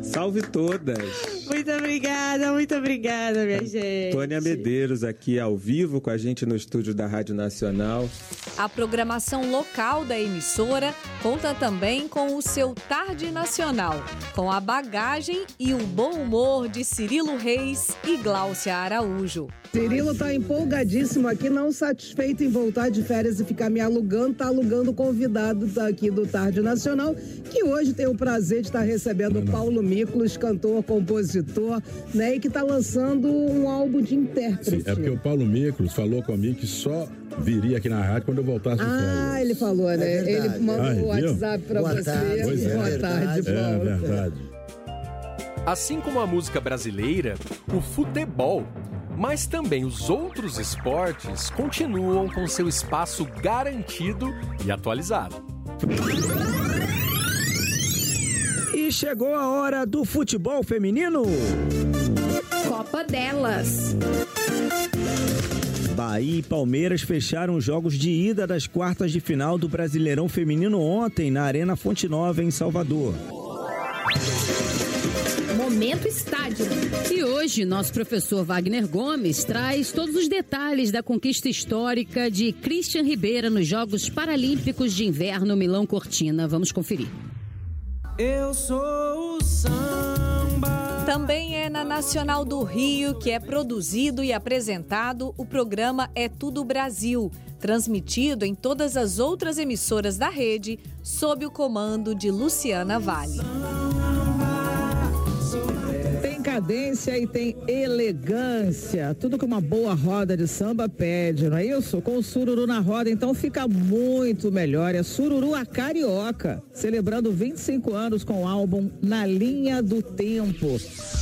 Salve todas! Muito obrigada, minha gente. Tônia Medeiros aqui ao vivo com a gente no estúdio da Rádio Nacional. A programação local da emissora conta também com o seu Tarde Nacional, com a bagagem e o bom humor de Cirilo Reis e Gláucia Araújo. Cirilo tá empolgadíssimo aqui, não satisfeito em voltar de férias e ficar me alugando, tá alugando o convidado aqui do Tarde Nacional, que hoje tem o prazer de estar recebendo Paulo Miklos, cantor, compositor, né, e que tá lançando um álbum de intérprete. Sim, é porque o Paulo Miklos falou comigo que só viria aqui na rádio quando eu voltasse de férias. Ah, ele falou, né? Ele mandou o WhatsApp pra Boa você. Tarde. Pois é. Boa tarde, Paulo. É verdade. Assim como a música brasileira, o futebol, mas também os outros esportes continuam com seu espaço garantido e atualizado. E chegou a hora do futebol feminino. Copa delas. Bahia e Palmeiras fecharam os jogos de ida das quartas de final do Brasileirão Feminino ontem na Arena Fonte Nova, em Salvador. Momento Estádio. E hoje, nosso professor Wagner Gomes traz todos os detalhes da conquista histórica de Christian Ribeira nos Jogos Paralímpicos de Inverno Milão Cortina. Vamos conferir. Eu sou o samba. Também é na Nacional do Rio que é produzido e apresentado o programa É Tudo Brasil, transmitido em todas as outras emissoras da rede, sob o comando de Luciana Vale. Tem cadência e tem elegância, tudo que uma boa roda de samba pede, não é isso? Com o sururu na roda, então fica muito melhor. É Sururu a Carioca, celebrando 25 anos com o álbum Na Linha do Tempo.